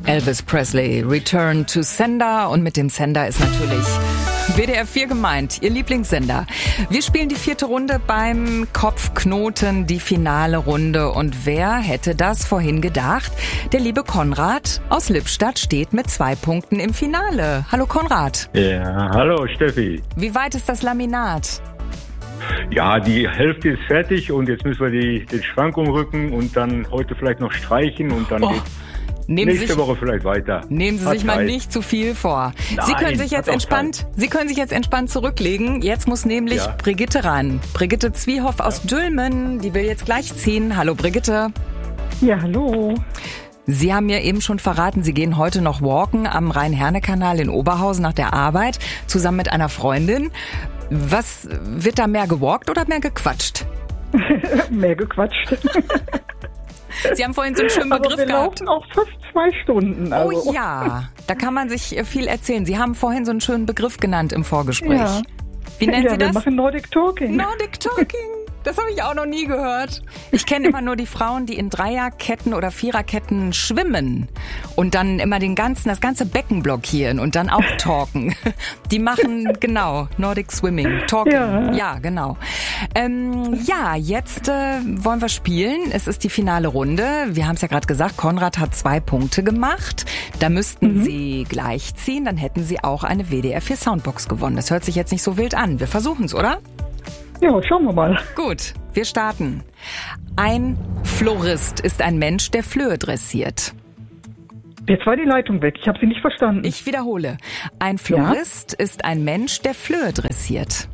Elvis Presley, Return to Sender. Und mit dem Sender ist natürlich WDR 4 gemeint, Ihr Lieblingssender. Wir spielen die 4. Runde beim Kopfknoten, die finale Runde. Und wer hätte das vorhin gedacht? Der liebe Konrad aus Lippstadt steht mit 2 Punkten im Finale. Hallo Konrad. Ja, hallo Steffi. Wie weit ist das Laminat? Ja, die Hälfte ist fertig und jetzt müssen wir den Schrank umrücken und dann heute vielleicht noch streichen und dann geht's nächste Woche vielleicht weiter. Nehmen Sie sich mal nicht zu viel vor. Nein, Sie können sich jetzt entspannt zurücklegen. Jetzt muss nämlich Brigitte ran. Brigitte Zwiehoff aus Dülmen, die will jetzt gleich ziehen. Hallo Brigitte. Ja, hallo. Sie haben mir eben schon verraten, Sie gehen heute noch walken am Rhein-Herne-Kanal in Oberhausen nach der Arbeit, zusammen mit einer Freundin. Was wird da mehr gewalkt oder mehr gequatscht? Mehr gequatscht. Sie haben vorhin so einen schönen Begriff gehabt. Wir laufen auch fast 2 Stunden. Also. Oh ja, da kann man sich viel erzählen. Sie haben vorhin so einen schönen Begriff genannt im Vorgespräch. Ja. Wie nennen Sie das? Wir machen Nordic Talking. Nordic Talking. Das habe ich auch noch nie gehört. Ich kenne immer nur die Frauen, die in Dreierketten oder Viererketten schwimmen und dann immer das ganze Becken blockieren und dann auch talken. Die machen, genau, Nordic Swimming, Talking. Ja genau. Jetzt wollen wir spielen. Es ist die finale Runde. Wir haben es ja gerade gesagt, Konrad hat 2 Punkte gemacht. Da müssten Sie gleich ziehen, dann hätten Sie auch eine WDR 4 Soundbox gewonnen. Das hört sich jetzt nicht so wild an. Wir versuchen es, oder? Ja, schauen wir mal. Gut, wir starten. Ein Florist ist ein Mensch, der Flöhe dressiert. Jetzt war die Leitung weg. Ich habe Sie nicht verstanden. Ich wiederhole. Ein Florist ist ein Mensch, der Flöhe dressiert.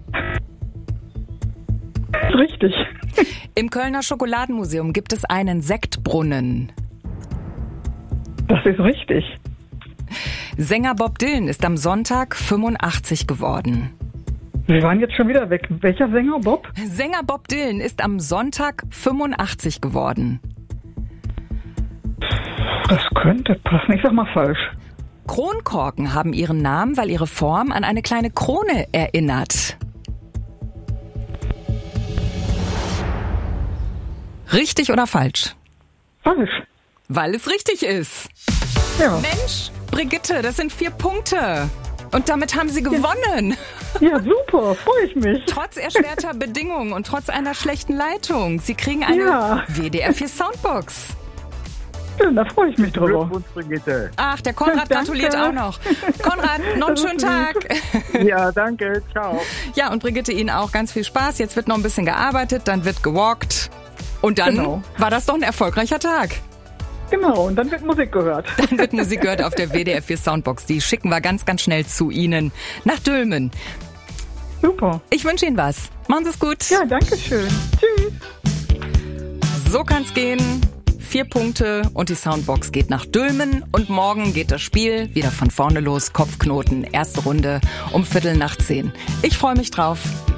Richtig. Im Kölner Schokoladenmuseum gibt es einen Sektbrunnen. Das ist richtig. Sänger Bob Dylan ist am Sonntag 85 geworden. Wir waren jetzt schon wieder weg. Welcher Sänger, Bob? Sänger Bob Dylan ist am Sonntag 85 geworden. Das könnte passen. Ich sag mal falsch. Kronkorken haben ihren Namen, weil ihre Form an eine kleine Krone erinnert. Richtig oder falsch? Falsch. Weil es richtig ist. Ja. Mensch, Brigitte, das sind 4 Punkte. Und damit haben Sie gewonnen. Ja, super, freue ich mich. Trotz erschwerter Bedingungen und trotz einer schlechten Leitung. Sie kriegen eine WDR 4 Soundbox. Schön, da freue ich mich drüber. Glückwunsch, Brigitte. Ach, der Konrad gratuliert auch noch. Konrad, noch einen schönen Tag. Ja, danke, ciao. Ja, und Brigitte, Ihnen auch ganz viel Spaß. Jetzt wird noch ein bisschen gearbeitet, dann wird gewalkt. Und dann war das doch ein erfolgreicher Tag. Genau, und dann wird Musik gehört. Dann wird Musik gehört auf der WDR 4 Soundbox. Die schicken wir ganz, ganz schnell zu Ihnen nach Dülmen. Super. Ich wünsche Ihnen was. Machen Sie es gut. Ja, danke schön. Tschüss. So kann's gehen. 4 Punkte und die Soundbox geht nach Dülmen. Und morgen geht das Spiel wieder von vorne los. Kopfknoten, erste Runde um 9:15. Ich freue mich drauf.